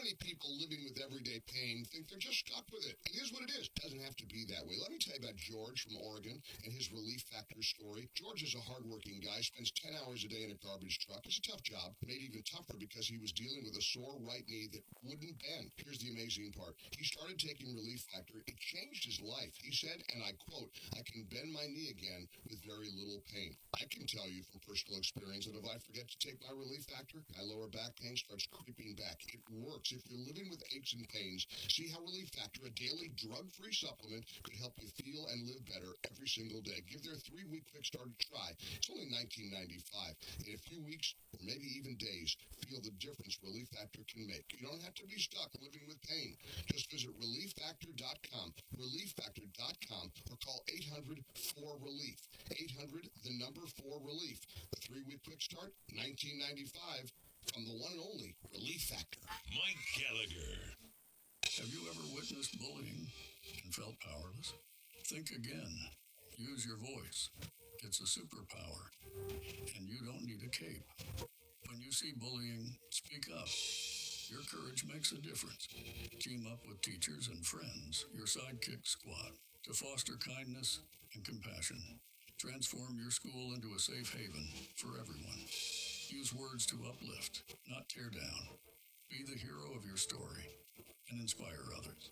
many people living with everyday pain think they're just stuck with it. It is what it is. It doesn't have to be that way. Let me tell you about George from Oregon and his Relief Factor story. George is a hardworking guy, spends 10 hours a day in a garbage truck. It's a tough job, made even tougher because he was dealing with a sore right knee that wouldn't bend. Here's the amazing part. He started taking Relief Factor. It changed his life. He said, and I quote, "I can bend my knee again with very little pain." I can tell you from personal experience that if I forget to take my Relief Factor, my lower back pain starts creeping back. It works. If you're living with aches and pains, see how Relief Factor, a daily drug-free supplement, could help you feel and live better every single day. Give their 3-week quick start a try. It's only $19.95. In a few weeks, or maybe even days, feel the difference Relief Factor can make. You don't have to be stuck living with pain. Just visit ReliefFactor.com, ReliefFactor.com, or call 800-4RELIEF. 800, the number 4RELIEF. The 3-week quick start, $19.95. From the one and only Relief Factor. Mike Gallagher. Have you ever witnessed bullying and felt powerless? Think again. Use your voice. It's a superpower, and you don't need a cape. When you see bullying, speak up. Your courage makes a difference. Team up with teachers and friends, your sidekick squad, to foster kindness and compassion. Transform your school into a safe haven for everyone. Use words to uplift, not tear down. Be the hero of your story and inspire others.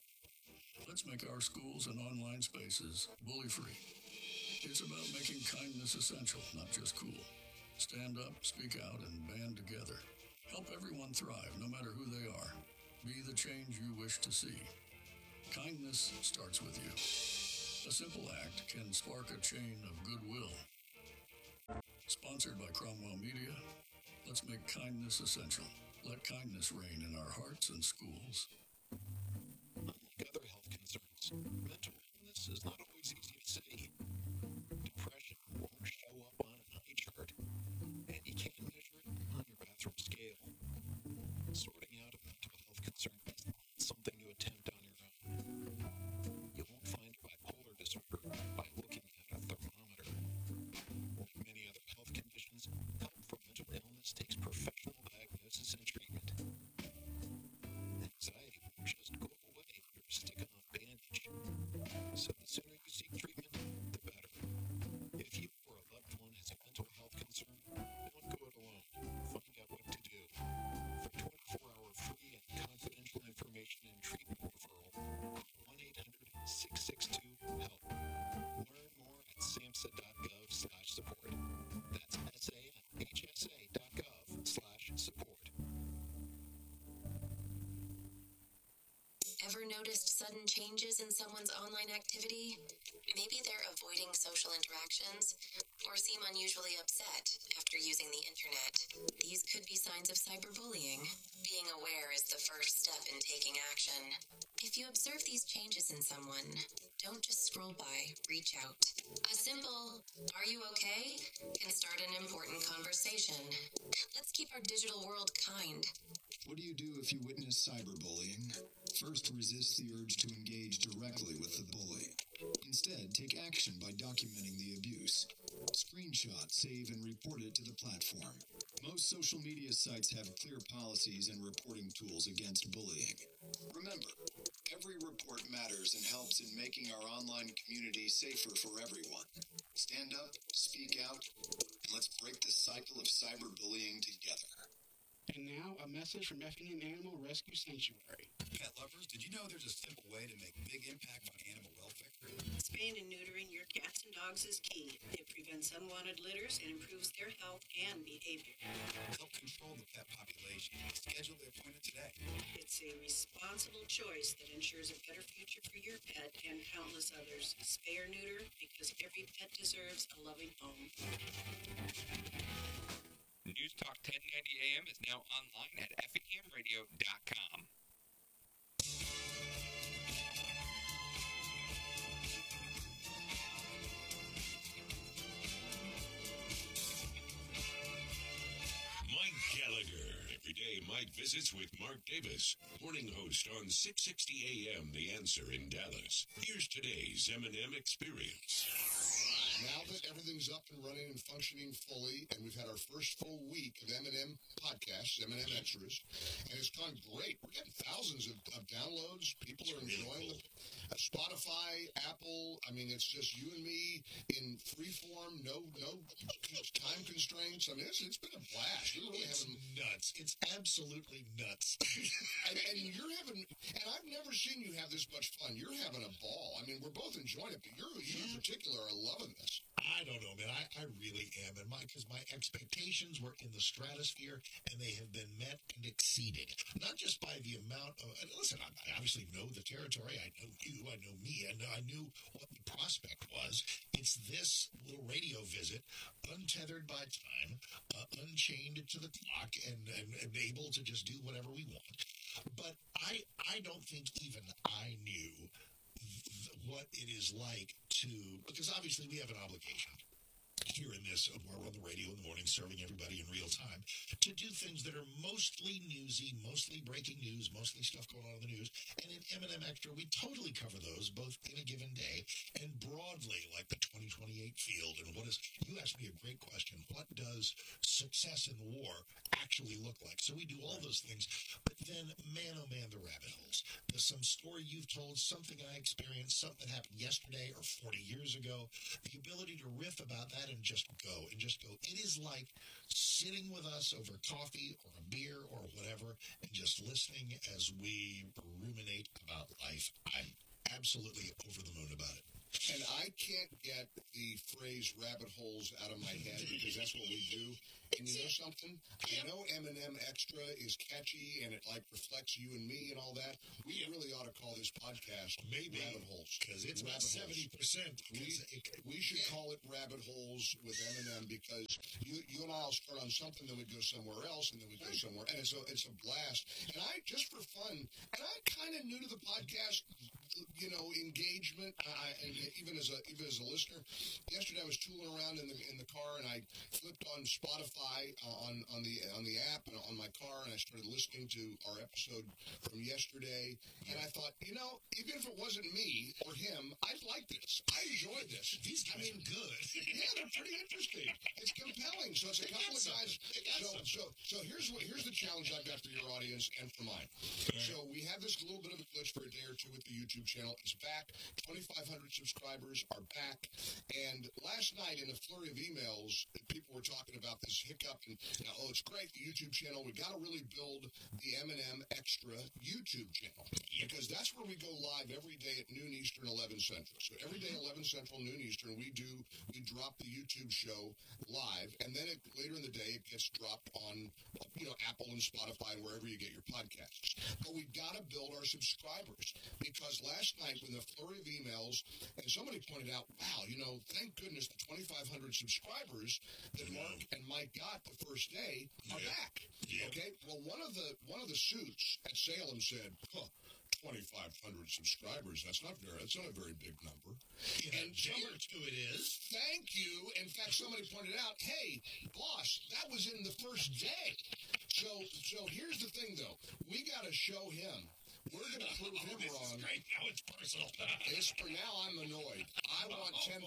Let's make our schools and online spaces bully-free. It's about making kindness essential, not just cool. Stand up, speak out, and band together. Help everyone thrive, no matter who they are. Be the change you wish to see. Kindness starts with you. A simple act can spark a chain of goodwill. Sponsored by Cromwell Media, let's make kindness essential. Let kindness reign in our hearts and schools. Unlike other health concerns, mental illness is not always easy to see. Depression won't show up on an eye chart, and you can't measure it on your bathroom scale. Sorting out a mental health concern is not something you attempt on your own. You won't find bipolar disorder by looking at a thermometer. Like many other health conditions, help for mental illness takes professional diagnosis and treatment. Anxiety won't just go away if you're stick on a bandage. So the sooner you seek treatment, the better. If you or a loved one has a mental health concern, don't go it alone. Find out what to do. For 24-hour free and confidential information and treatment referral, call 1-800-662-HELP. Learn more at samhsa.gov/support. That's samhsa.gov/support. Ever noticed sudden changes in someone's online activity? Maybe they're avoiding social interactions or seem unusually upset after using the internet. These could be signs of cyberbullying. Being aware is the first step in taking action. If you observe these changes in someone, don't just scroll by, reach out. A simple, "Are you okay?" can start an important conversation. Let's keep our digital world kind. What do you do if you witness cyberbullying? First, resist the urge to engage directly with the bully. Instead, take action by documenting the abuse. Screenshot, save, and report it to the platform. Most social media sites have clear policies and reporting tools against bullying. Remember, every report matters and helps in making our online community safer for everyone. Stand up, speak out, and let's break the cycle of cyberbullying together. And now, a message from Effingham Animal Rescue Sanctuary. Pet lovers, did you know there's a simple way to make big impact on animal welfare? Spaying and neutering your cats and dogs is key. It prevents unwanted litters and improves their health and behavior. Help control the pet population. Schedule the appointment today. It's a responsible choice that ensures a better future for your pet and countless others. Spay or neuter, because every pet deserves a loving home. News Talk 1090 AM is now online at effinghamradio.com. Mike Gallagher. Every day, Mike visits with Mark Davis, morning host on 660 AM The Answer in Dallas. Here's today's M&M Experience. Now that everything's up and running and functioning fully, and we've had our first full week of M&M podcasts, M&M Extras, and it's gone great. We're getting thousands of downloads. People are enjoying the Spotify, Apple. I mean, it's just you and me in free form, no time constraints. I mean, it's been a blast. We're really having nuts. It's absolutely nuts. and you're having, and I've never seen you have this much fun. You're having a ball. I mean, we're both enjoying it, but you in particular are loving this. I don't know, man. I really am. And because my expectations were in the stratosphere and they have been met and exceeded. Not just by the amount of, listen, I obviously know the territory. I know you. I know me. And I knew what the prospect was. It's this little radio visit, untethered by time, unchained to the clock, and able to just do whatever we want. But I don't think even I knew what it is like to, because obviously we have an obligation here in this, where we're on the radio in the morning serving everybody in real time, to do things that are mostly newsy, mostly breaking news, mostly stuff going on in the news. And in M&M Extra, we totally cover those both in a given day and broadly, like the 2028 field. And you asked me a great question. What does success in the war actually look like? So we do all those things. But then, man, oh man, the rabbit holes. There's some story you've told, something I experienced, something that happened yesterday or 40 years ago. The ability to riff about that and just go. It is like sitting with us over coffee or a beer or whatever and just listening as we ruminate about life. I'm absolutely over the moon about it. And I can't get the phrase rabbit holes out of my head because that's what we do. And you know something? I know M&M Extra is catchy and it like reflects you and me and all that. We really ought to call this podcast maybe Rabbit Holes. Because it's about 70%. We should call it Rabbit Holes with M&M because you and I will start on something, then we go somewhere else, and then we go somewhere. And it's a blast. And I, just for fun, and I'm kind of new to the podcast, engagement, and even as a listener. Yesterday I was tooling around in the car and I flipped on Spotify on the app and on my car, and I started listening to our episode from yesterday. And I thought, even if it wasn't me or him, I'd like this. I enjoyed this. These guys are good. Yeah, they're pretty interesting. It's compelling. So it's a couple of guys. So here's the challenge I've got for your audience and for mine. So we had this little bit of a glitch for a day or two with the YouTube channel. It's back. 2,500 subscribers are back. And last night in a flurry of emails, people were talking about this hiccup and it's great, the YouTube channel. We got to really build the M&M Extra YouTube channel because that's where we go live every day at noon Eastern, 11 Central. So every day 11 Central, noon Eastern, we drop the YouTube show live, and then later in the day it gets dropped on Apple and Spotify and wherever you get your podcasts. But we've got to build our subscribers because last night when the flurry of emails, and somebody pointed out, wow, thank goodness the 2,500 subscribers that Mark and Mike got the first day are back. Yeah. Okay. Well, one of the suits at Salem said, 2,500 subscribers. That's not a very big number. And number two it is. Thank you. In fact, somebody pointed out, hey, boss, that was in the first day. So here's the thing, though. We got to show him. We're going to prove him wrong. Great. Now it's personal. Now I'm annoyed. I want 10,000.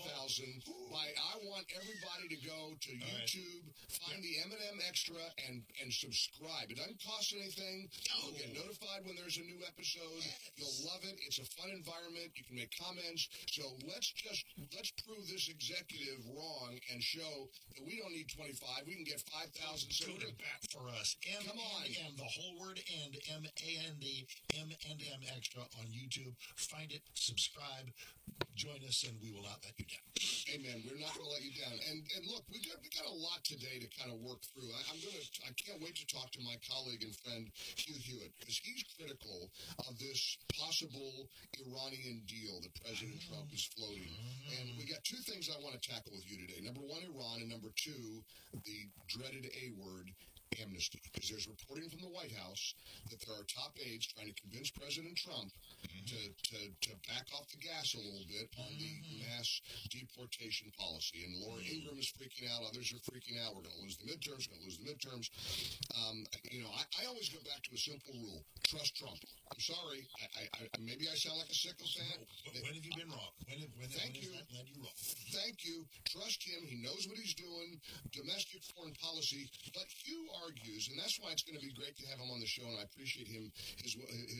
I want everybody to go to YouTube, find the M&M Extra, and subscribe. It doesn't cost anything. You'll get notified when there's a new episode. You'll love it. It's a fun environment. You can make comments. So let's prove this executive wrong and show that we don't need 25. We can get 5,000. Go to bat for us. Come on. M, the whole word and, M-A-N-D, M&M Extra on YouTube. Find it, subscribe, join us, and we will not let you down. Amen. We're not going to let you down. And look, we got a lot today to kind of work through. I can't wait to talk to my colleague and friend Hugh Hewitt because he's critical of this possible Iranian deal that President Trump is floating. And we got two things I want to tackle with you today. Number one, Iran, and number two, the dreaded A word, amnesty, because there's reporting from the White House that there are top aides trying to convince President Trump to back off the gas a little bit on the mass deportation policy. And Laura Ingraham is freaking out. Others are freaking out. We're going to lose the midterms. I always go back to a simple rule. trust Trump. I'm sorry. Maybe I sound like a sycophant. No, when have you been wrong? When has that led you wrong? Thank you. Trust him. He knows what he's doing. Domestic foreign policy. But Hugh argues, and that's why it's going to be great to have him on the show, and I appreciate his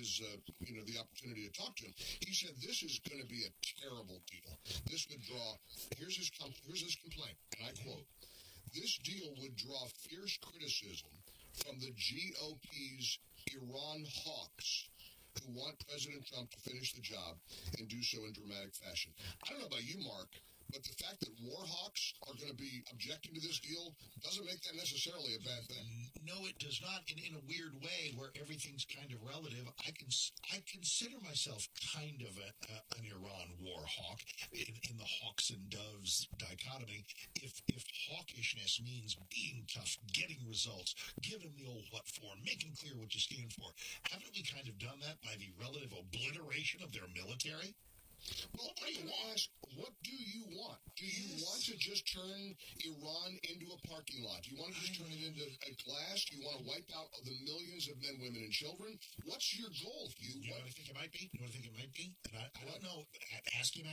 the opportunity to talk to him. He said this is going to be a terrible deal. This would draw. Here's his complaint, and I quote: "This deal would draw fierce criticism from the GOP's Iran hawks, who want President Trump to finish the job and do so in dramatic fashion." I don't know about you, Mark, but the fact that war hawks are going to be objecting to this deal doesn't make that necessarily a bad thing. No, it does not. In a weird way, where everything's kind of relative, I consider myself kind of an Iran war hawk in the hawks and doves dichotomy. If hawkishness means being tough, getting results, give them the old what for, making clear what you stand for, haven't we kind of done that by the relative obliteration of their military? Well, I can ask, what do you want? Do you want to just turn Iran into a parking lot? Do you want to just turn it into a glass? Do you want to wipe out the millions of men, women, and children? What's your goal, Hugh? You know what I think it might be? And I don't know. Ask him.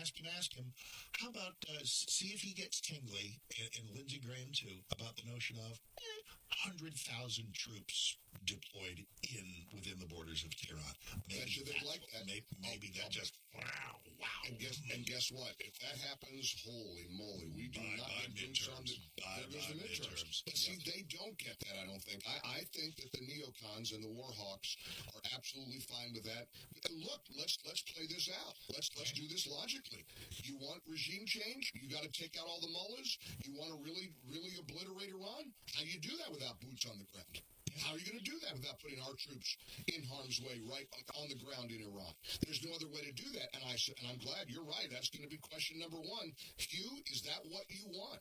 How about see if he gets tingly, and Lindsey Graham too, about the notion of 100,000 troops deployed within the borders of Tehran. Maybe they'd like that. Maybe that just wow. And guess what? If that happens, holy moly, we do not get boots on the midterms. But see, they don't get that, I don't think. I think that the neocons and the war hawks are absolutely fine with that. Look, let's play this out. Let's do this logically. You want regime change? You got to take out all the mullahs? You want to really obliterate Iran? How do you do that without boots on the ground? How are you going to do that without putting our troops in harm's way right on the ground in Iran? There's no other way to do that. And I'm glad you're right. That's going to be question number one. Hugh, is that what you want?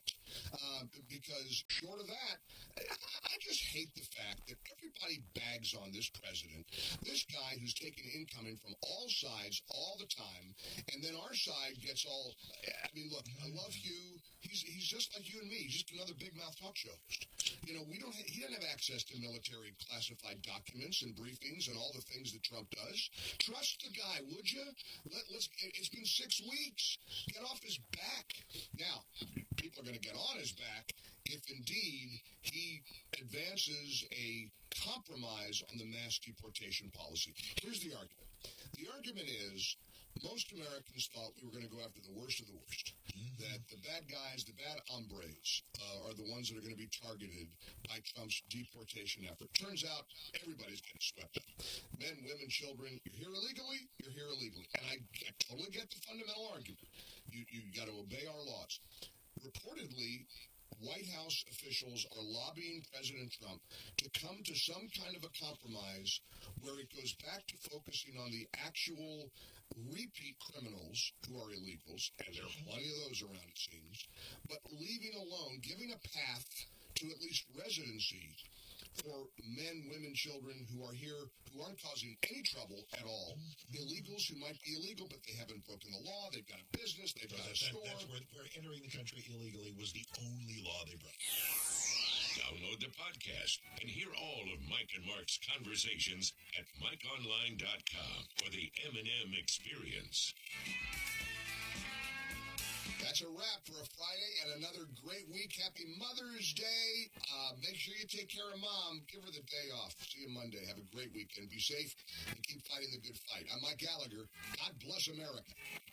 Because short of that, I just hate the fact that everybody bags on this president, this guy who's taking incoming from all sides all the time, and then our side gets all. I mean, look, I love Hugh. He's just like you and me. He's just another big mouth talk show host. He doesn't have access to military classified documents and briefings and all the things that Trump does. Trust the guy, would you? It's been 6 weeks. Get off his back. Now, people are going to get on his back if indeed he advances a compromise on the mass deportation policy. Here's the argument. The argument is most Americans thought we were going to go after the worst of the worst. That the bad guys, the bad hombres, are the ones that are going to be targeted by Trump's deportation effort. Turns out everybody's getting swept up. Men, women, children, you're here illegally, you're here illegally. And I totally get the fundamental argument. You got to obey our laws. Reportedly, White House officials are lobbying President Trump to come to some kind of a compromise where it goes back to focusing on the actual repeat criminals who are illegals, and there are plenty of those around, it seems, but leaving alone, giving a path to at least residency for men, women, children who are here, who aren't causing any trouble at all. Illegals who might be illegal, but they haven't broken the law. They've got a business. They've got a store. That's where entering the country illegally was the only law they broke. Download the podcast and hear all of Mike and Mark's conversations at MikeOnline.com for the M&M experience. That's a wrap for a Friday and another great week. Happy Mother's Day. Make sure you take care of Mom. Give her the day off. See you Monday. Have a great weekend. Be safe and keep fighting the good fight. I'm Mike Gallagher. God bless America.